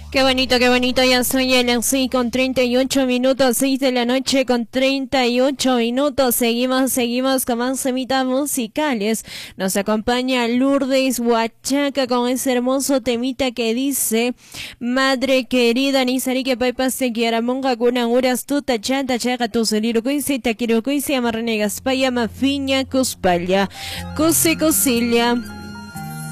Qué bonito, ya soy el 6 con 38 minutos, 6 de la noche con 38 minutos. Seguimos con más semitas musicales. Nos acompaña Lourdes Huachaca con ese hermoso temita que dice: Madre querida, Nisari que paipas te quiera, monga kuna uras tu tachanta chaga tu sonido cuisi, te quiero cuisi, amarrenegas paya, mafiña, cuspalla, cusi, cusilia.